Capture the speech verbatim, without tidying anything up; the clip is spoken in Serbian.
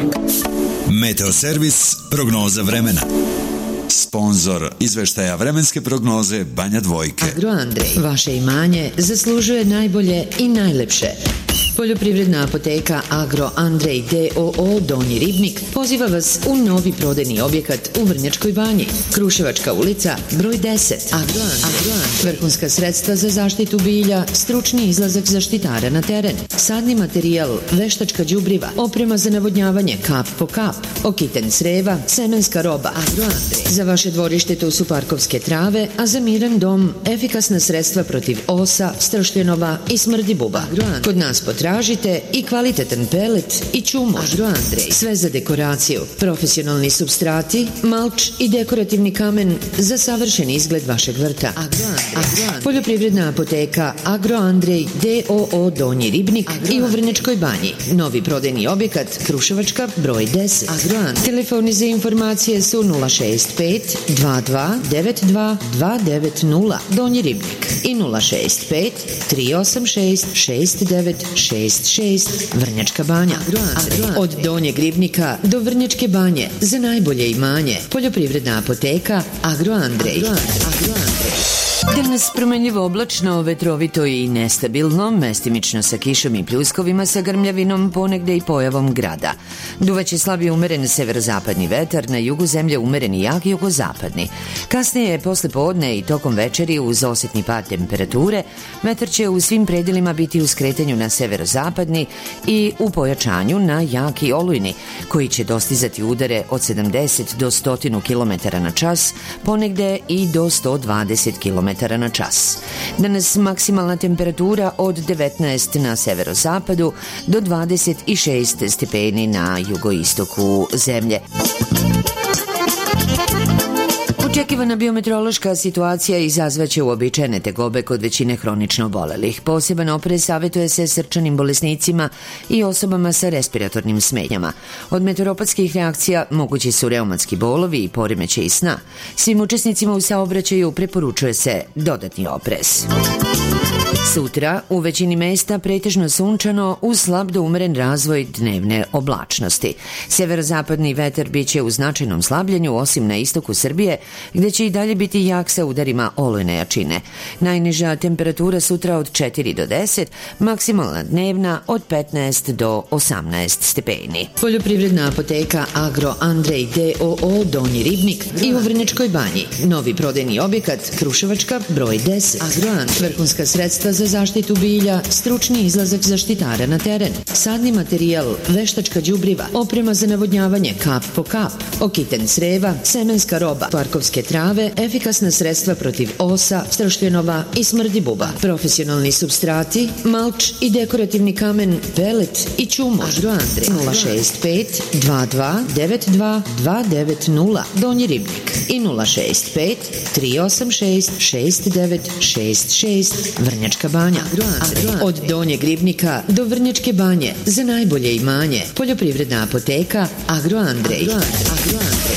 Meteoservis prognoza vremena. Sponzor izveštaja vremenske prognoze Banja Dvojke. Agro Andrej, vaše imanje zaslužuje najbolje i najlepše. Poljoprivredna apoteka Agro Andrej D O O Donji Ribnik poziva vas u novi prodajni objekat u Vrnjačkoj Banji. Kruševačka ulica, broj deset. Agro Andrej. Vrhunska sredstva za zaštitu bilja, stručni izlazak zaštitara na teren, sadni materijal, veštačka đubriva, oprema za navodnjavanje kap po kap, okiten creva, semenska roba. Agro Andrej. Za vaše dvorište tu su parkovske trave, a za miran dom efikasna sredstva protiv osa, stršljenova i smrdi buba. Kod nas potražite i kvalitetan pelet i čumu. Agro Andrej. Sve za dekoraciju, profesionalni supstrati, malč i dekorativni kamen za savršen izgled vašeg vrta. Agro Andrej. Poljoprivredna apoteka Agro Andrej D O O Donji Ribnik i u Vrnjačkoj Banji. Novi prodajni objekat Kruševačka broj deset. Agro Andrej. Telefoni za informacije su nula šest pet dva dva devet dva dva devet nula Donji Ribnik i nula šest pet tri osam šest šest devet šest šest Vrnjačka Banja. Od Donjeg Ribnika do Vrnjačke Banje za najbolje imanje. Poljoprivredna apoteka Agro Andrej. Danas promenljivo oblačno, vetrovito i nestabilno, mestimično sa kišom i pljuskovima, sa grmljavinom, ponegde i pojavom grada. Duvaće slabije umeren severozapadni vetar, na jugu zemlje umeren i jak jugozapadni. Kasnije, posle podne i tokom večeri, uz osjetni pad temperature, vetar će u svim predelima biti u skretanju na severozapadni i u pojačanju na jak i olujni, koji će dostizati udare od sedamdeset do sto kilometara na čas, ponegde i do sto dvadeset kilometara na čas. Danas maksimalna temperatura od devetnaest na severozapadu do dvadeset šest stepeni na jugoistoku zemlje. Očekivana biometeorološka situacija izazvaće uobičajene tegobe kod većine hronično obolelih. Poseban oprez savjetuje se srčanim bolesnicima i osobama sa respiratornim smetnjama. Od meteoropatskih reakcija mogući su reumatski bolovi i poremećaji sna. Svim učesnicima u saobraćaju preporučuje se dodatni oprez. Sutra u većini mesta pretežno sunčano uz slab do umeren razvoj dnevne oblačnosti. Severozapadni vetar biće u značajnom slabljenju, osim na istoku Srbije, gde će i dalje biti jak sa udarima olujne jačine. Najniža temperatura sutra od četiri do deset, maksimalna dnevna od petnaest do osamnaest stepeni. Poljoprivredna apoteka Agro Andrej D O O Donji Ribnik i u Vrnjačkoj Banji. Novi prodajni objekat Kruševačka broj deset. Agro Andrej. Vrhunska sredstva za zaštitu bilja, stručni izlazak zaštitara na teren, sadni materijal, veštačka đubriva, oprema za navodnjavanje kap po kap, okiten creva, semenska roba, parkovske trave, efikasna sredstva protiv osa, stršljenova i smrdi buba, profesionalni supstrati, malč i dekorativni kamen, pelet i čumu. Agro Andrej. nula šest pet dva dva devet dva dva devet nula Donji Ribnik i nula šest pet tri osam šest šest devet šest šest Vrnjačka Banja. Od Donjeg Ribnika do Vrnjačke Banje za najbolje imanje. Poljoprivredna apoteka Agro Andrej.